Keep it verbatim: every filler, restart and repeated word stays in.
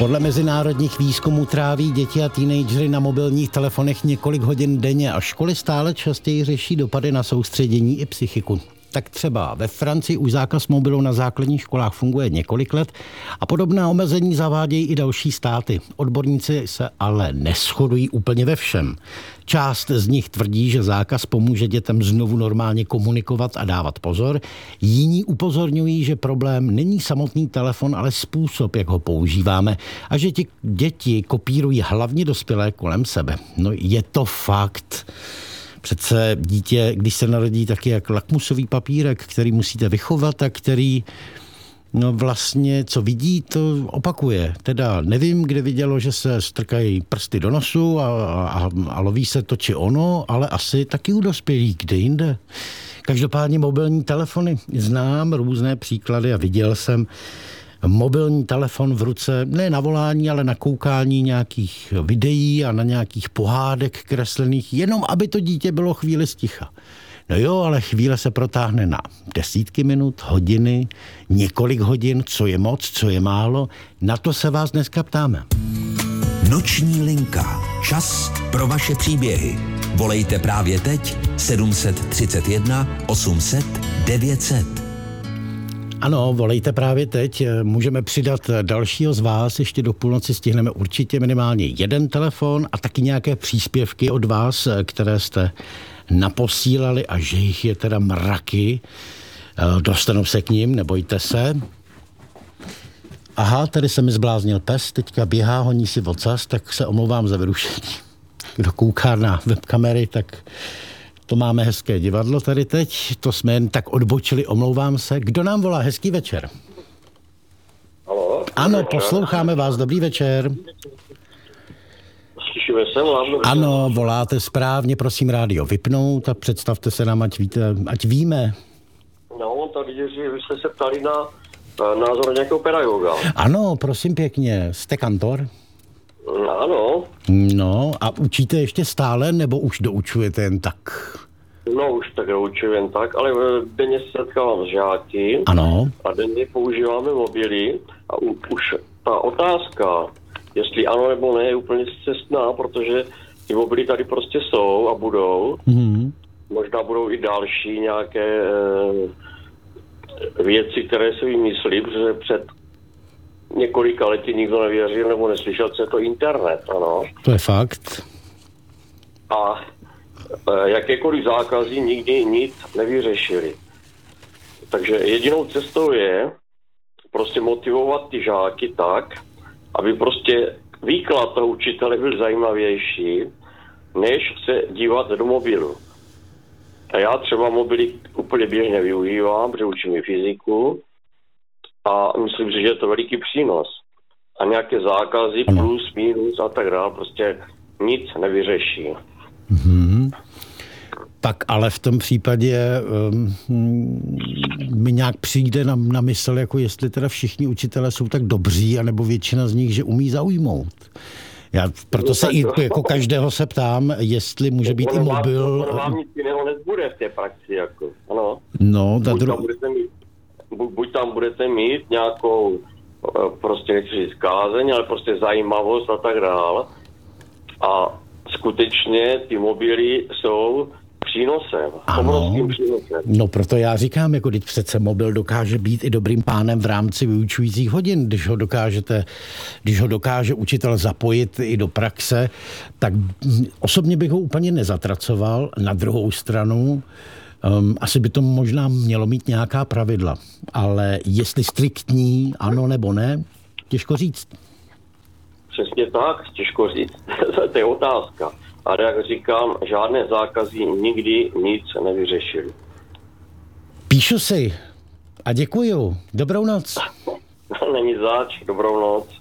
Podle mezinárodních výzkumů tráví děti a teenageři na mobilních telefonech několik hodin denně a školy stále častěji řeší dopady na soustředění i psychiku. Tak třeba ve Francii už zákaz mobilu na základních školách funguje několik let a podobná omezení zavádějí i další státy. Odborníci se ale neshodují úplně ve všem. Část z nich tvrdí, že zákaz pomůže dětem znovu normálně komunikovat a dávat pozor. Jiní upozorňují, že problém není samotný telefon, ale způsob, jak ho používáme a že ti děti kopírují hlavně dospělé kolem sebe. No je to fakt. Přece dítě, když se narodí, taky jak lakmusový papírek, který musíte vychovat a který no vlastně, co vidí, to opakuje. Teda nevím, kde vidělo, že se strkají prsty do nosu a, a, a loví se to či ono, ale asi taky u dospělých, kde jinde. Každopádně mobilní telefony. Znám různé příklady a viděl jsem mobilní telefon v ruce, ne na volání, ale na koukání nějakých videí a na nějakých pohádek kreslených, jenom aby to dítě bylo chvíli sticha. No jo, ale chvíle se protáhne na desítky minut, hodiny, několik hodin, co je moc, co je málo. Na to se vás dneska ptáme. Noční linka. Čas pro vaše příběhy. Volejte právě teď sedm set třicet jedna osm set devět set. Ano, volejte právě teď. Můžeme přidat dalšího z vás. Ještě do půlnoci stihneme určitě minimálně jeden telefon a taky nějaké příspěvky od vás, které jste naposílali a že jich je teda mraky. Dostanou se k ním, nebojte se. Aha, tady se mi zbláznil pes, teďka běhá, honí si ocas, tak se omlouvám za vyrušení. Kdo kouká na webkamery, tak to máme hezké divadlo tady teď, to jsme jen tak odbočili, omlouvám se. Kdo nám volá? Hezký večer. Halo, ano, večer. Posloucháme vás, dobrý večer. Slyšíme se, volám. Ano, voláte správně, prosím rádio vypnout a představte se nám, ať, víte, ať víme. No, tady, že vy jste se ptali na názor nějakého pedagoga. Ano, prosím pěkně, jste kantor? Ano. No, a učíte ještě stále, nebo už doučujete jen tak? No, už tak doučuji jen tak, ale denně se setkávám s žáky. Ano. A denně používáme mobily a u, už ta otázka, jestli ano nebo ne, je úplně cestná, protože ty mobily tady prostě jsou a budou. Mm-hmm. Možná budou i další nějaké e, věci, které se vymyslí, protože před několika lety nikdo nevěřil nebo neslyšel, co je to internet, ano. To je fakt. A e, jakékoliv zákazy nikdy nic nevyřešili. Takže jedinou cestou je prostě motivovat ty žáky tak, aby prostě výklad toho učitele byl zajímavější, než se dívat do mobilu. A já třeba mobily úplně běžně využívám, protože učím i fyziku a myslím si, že je to veliký přínos. A nějaké zákazy plus, minus a tak dále prostě nic nevyřeší. Mm-hmm. Tak ale v tom případě um, mi nějak přijde na, na mysl, jako jestli teda všichni učitelé jsou tak dobří, anebo většina z nich, že umí zaujmout. Já proto se i jako každého se ptám, jestli může být i mobil. To vám nic jiného nezbude v té praxi, jako, ano. No, buď, dru... tam budete mít, buď, buď tam budete mít nějakou, prostě nechci říct kázeň, ale prostě zajímavost a tak dále. A skutečně ty mobily jsou přínosem, obrovským přínosem. No proto já říkám, jako teď přece mobil dokáže být i dobrým pánem v rámci vyučujících hodin, když ho dokážete, když ho dokáže učitel zapojit i do praxe, tak osobně bych ho úplně nezatracoval. Na druhou stranu, um, asi by to možná mělo mít nějaká pravidla, ale jestli striktní, ano nebo ne, těžko říct. Přesně tak, těžko říct. To je otázka. A jak říkám, žádné zákazy nikdy nic nevyřešili. Píšu si a děkuju. Dobrou noc. Není zač, dobrou noc.